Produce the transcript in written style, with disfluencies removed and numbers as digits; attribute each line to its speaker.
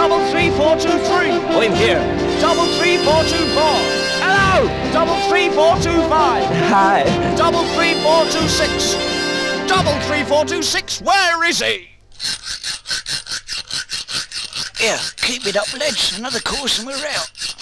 Speaker 1: Double 3423. I'm here. Double 3424. Hello. Double 3425.
Speaker 2: Hi.
Speaker 1: Double 3426. Double 3426. Where is he?
Speaker 3: Here, keep it up, lads. Another course and we're out.